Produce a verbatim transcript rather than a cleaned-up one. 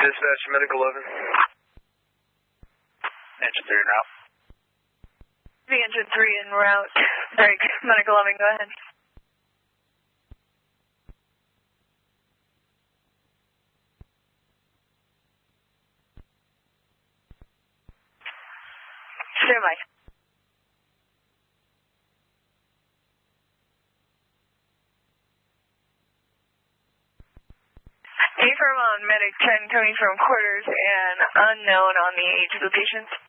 Dispatch, Medical eleven. Engine three en route. The engine three en route. Sorry, Medical eleven, go ahead. Stand by. Affirm on Medic ten coming from quarters and unknown on the age of the patient.